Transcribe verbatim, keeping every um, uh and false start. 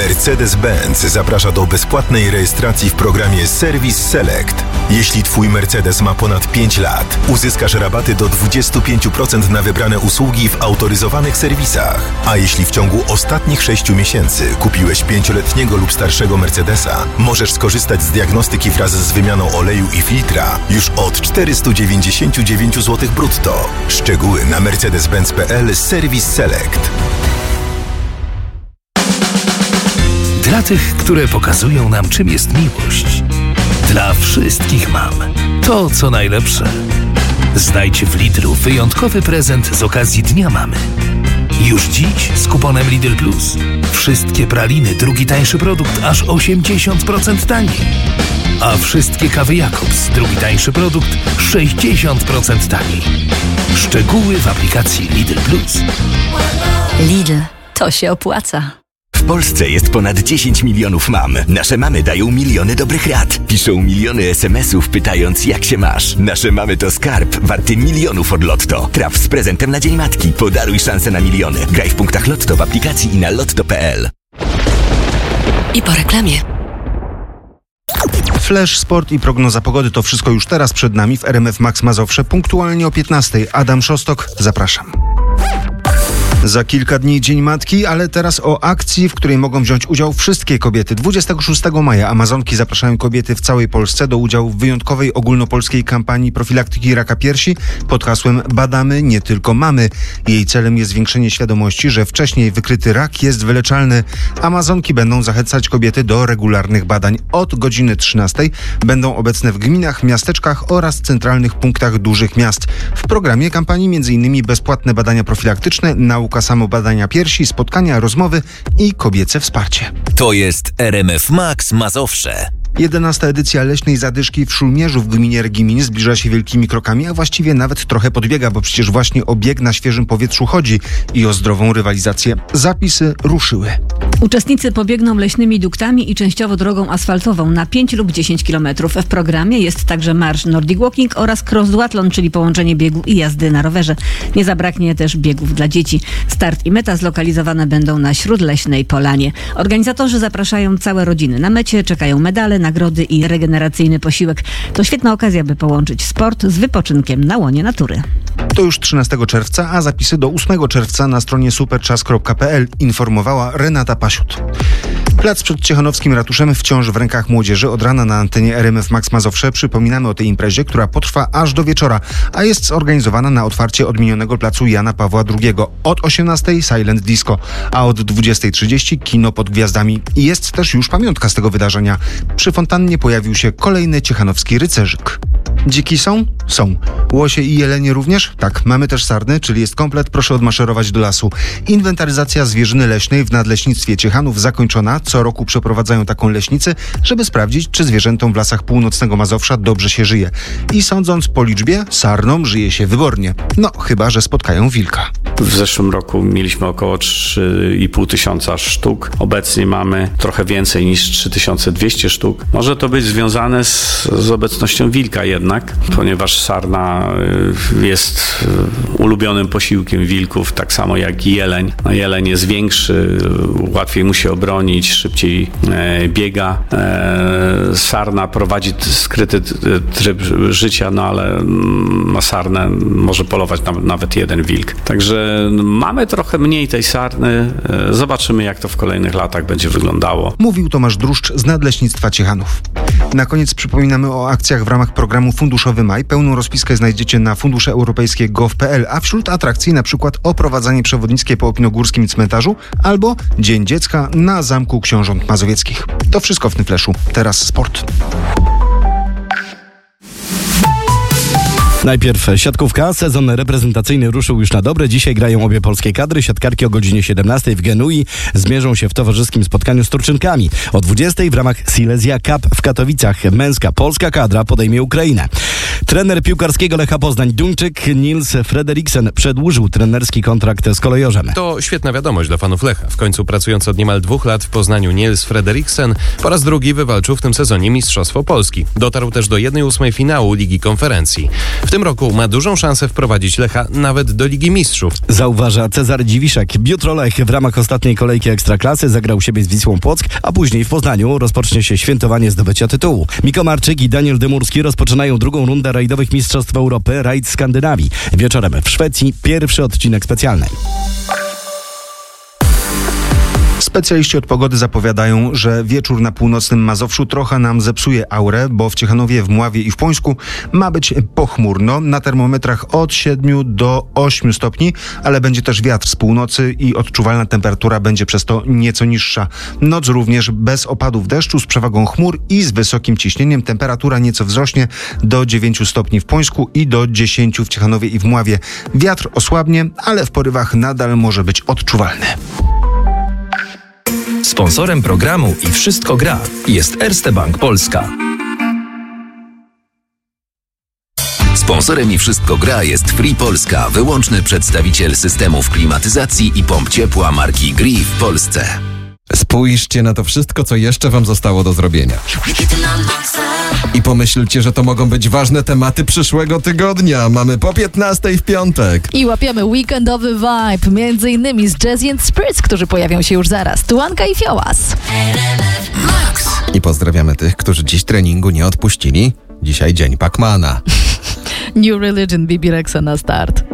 Mercedes-Benz zaprasza do bezpłatnej rejestracji w programie Service Select. Jeśli Twój Mercedes ma ponad pięć lat, uzyskasz rabaty do dwadzieścia pięć procent na wybrane usługi w autoryzowanych serwisach. A jeśli w ciągu ostatnich sześciu miesięcy kupiłeś pięcioletniego lub starszego Mercedesa, możesz skorzystać z diagnostyki wraz z wymianą oleju i filtra już od czterysta dziewięćdziesiąt dziewięć złotych brutto. Szczegóły na mercedes benz kropka p l Service Select. Dla tych, które pokazują nam, czym jest miłość. Dla wszystkich mam to, co najlepsze. Znajdź w Lidlu wyjątkowy prezent z okazji Dnia Mamy. Już dziś z kuponem Lidl Plus. Wszystkie praliny, drugi tańszy produkt, aż osiemdziesiąt procent taniej. A wszystkie kawy Jakobs, drugi tańszy produkt, sześćdziesiąt procent taniej. Szczegóły w aplikacji Lidl Plus. Lidl, to się opłaca. W Polsce jest ponad dziesięć milionów mam. Nasze mamy dają miliony dobrych rad. Piszą miliony es em esów pytając, jak się masz. Nasze mamy to skarb warty milionów od Lotto. Traf z prezentem na Dzień Matki. Podaruj szansę na miliony. Graj w punktach Lotto w aplikacji i na lotto kropka p l. I po reklamie. Flash, sport i prognoza pogody to wszystko już teraz przed nami w R M F Max Mazowsze. Punktualnie o piętnastej. Adam Szostok, zapraszam. Za kilka dni Dzień Matki, ale teraz o akcji, w której mogą wziąć udział wszystkie kobiety. dwudziestego szóstego maja Amazonki zapraszają kobiety w całej Polsce do udziału w wyjątkowej ogólnopolskiej kampanii profilaktyki raka piersi pod hasłem Badamy, nie tylko mamy. Jej celem jest zwiększenie świadomości, że wcześniej wykryty rak jest wyleczalny. Amazonki będą zachęcać kobiety do regularnych badań. Od godziny trzynastej będą obecne w gminach, miasteczkach oraz centralnych punktach dużych miast. W programie kampanii m.in. bezpłatne badania profilaktyczne, nauka samobadania piersi, spotkania, rozmowy i kobiece wsparcie. To jest R M F Max Mazowsze. jedenasta edycja Leśnej Zadyszki w Szulmierzu w gminie Regimiń zbliża się wielkimi krokami, a właściwie nawet trochę podbiega, bo przecież właśnie o bieg na świeżym powietrzu chodzi i o zdrową rywalizację. Zapisy ruszyły. Uczestnicy pobiegną leśnymi duktami i częściowo drogą asfaltową na pięć lub dziesięć kilometrów. W programie jest także marsz Nordic Walking oraz cross duathlon, czyli połączenie biegu i jazdy na rowerze. Nie zabraknie też biegów dla dzieci. Start i meta zlokalizowane będą na Śródleśnej Polanie. Organizatorzy zapraszają całe rodziny. Na mecie czekają medale, nagrody i regeneracyjny posiłek. To świetna okazja, by połączyć sport z wypoczynkiem na łonie natury. To już trzynastego czerwca, a zapisy do ósmego czerwca na stronie superczas kropka p l, informowała Renata Pasiut. Plac przed Ciechanowskim Ratuszem wciąż w rękach młodzieży. Od rana na antenie R M F Max Mazowsze przypominamy o tej imprezie, która potrwa aż do wieczora, a jest zorganizowana na otwarcie odmienionego placu Jana Pawła drugiego. Od osiemnastej Silent Disco, a od dwudziestej trzydzieści kino pod gwiazdami. I jest też już pamiątka z tego wydarzenia. Przy fontannie pojawił się kolejny ciechanowski rycerzyk. Dziki są? Są. Łosie i jelenie również? Tak. Mamy też sarny, czyli jest komplet. Proszę odmaszerować do lasu. Inwentaryzacja zwierzyny leśnej w Nadleśnictwie Ciechanów zakończona. Co roku przeprowadzają taką leśnicy, żeby sprawdzić, czy zwierzętom w lasach północnego Mazowsza dobrze się żyje. I sądząc po liczbie, sarnom żyje się wybornie. No, chyba że spotkają wilka. W zeszłym roku mieliśmy około trzy i pół tysiąca sztuk. Obecnie mamy trochę więcej niż trzy tysiące dwieście sztuk. Może to być związane z, z obecnością wilka jednak, ponieważ sarna jest ulubionym posiłkiem wilków, tak samo jak i jeleń. No, jeleń jest większy, łatwiej mu się obronić, szybciej e, biega. E, sarna prowadzi skryty tryb życia, no ale na sarnę może polować nawet, nawet jeden wilk. Także mamy trochę mniej tej sarny. Zobaczymy, jak to w kolejnych latach będzie wyglądało. Mówił Tomasz Druszcz z Nadleśnictwa Ciechanów. Na koniec przypominamy o akcjach w ramach programu Funduszowy Maj. Pełną rozpiskę znajdziecie na fundusze europejskie kropka gov kropka p l, a wśród atrakcji na przykład oprowadzanie przewodnickie po opinogórskim cmentarzu albo Dzień Dziecka na Zamku Książąt Mazowieckich. To wszystko w tym fleszu. Teraz sport. Najpierw siatkówka. Sezon reprezentacyjny ruszył już na dobre. Dzisiaj grają obie polskie kadry. Siatkarki o godzinie siedemnastej w Genui zmierzą się w towarzyskim spotkaniu z Turczynkami. O dwudziestej w ramach Silesia Cup w Katowicach męska polska kadra podejmie Ukrainę. Trener piłkarskiego Lecha Poznań, Duńczyk Nils Frederiksen przedłużył trenerski kontrakt z kolejorzem. To świetna wiadomość dla fanów Lecha. W końcu pracując od niemal dwóch lat w Poznaniu Nils Frederiksen po raz drugi wywalczył w tym sezonie Mistrzostwo Polski. Dotarł też do jednej ósmej finału Ligi Konferencji. W tym roku ma dużą szansę wprowadzić Lecha nawet do Ligi Mistrzów. Zauważa Cezary Dziwiszek. Jutro Lech w ramach ostatniej kolejki Ekstraklasy zagrał siebie z Wisłą Płock, a później w Poznaniu rozpocznie się świętowanie zdobycia tytułu. Miko Marczyk i Daniel Dymurski rozpoczynają drugą rundę rajdowych Mistrzostw Europy Rajd Skandynawii. Wieczorem w Szwecji pierwszy odcinek specjalnej. Specjaliści od pogody zapowiadają, że wieczór na północnym Mazowszu trochę nam zepsuje aurę, bo w Ciechanowie, w Mławie i w Pońsku ma być pochmurno. Na termometrach od siedmiu do ośmiu stopni, ale będzie też wiatr z północy i odczuwalna temperatura będzie przez to nieco niższa. Noc również bez opadów deszczu, z przewagą chmur i z wysokim ciśnieniem. Temperatura nieco wzrośnie do dziewięciu stopni w Pońsku i do dziesięciu w Ciechanowie i w Mławie. Wiatr osłabnie, ale w porywach nadal może być odczuwalny. Sponsorem programu i Wszystko gra jest Erste Bank Polska. Sponsorem i Wszystko gra jest Free Polska, wyłączny przedstawiciel systemów klimatyzacji i pomp ciepła marki Gree w Polsce. Spójrzcie na to wszystko, co jeszcze wam zostało do zrobienia. I pomyślcie, że to mogą być ważne tematy przyszłego tygodnia. Mamy po piętnastej w piątek. I łapiemy weekendowy vibe, między innymi z Jazzy and Spirits, którzy pojawią się już zaraz. Tułanka i Fiołas. I pozdrawiamy tych, którzy dziś treningu nie odpuścili. Dzisiaj dzień Pacmana. New Religion, Bibi Rexa na start.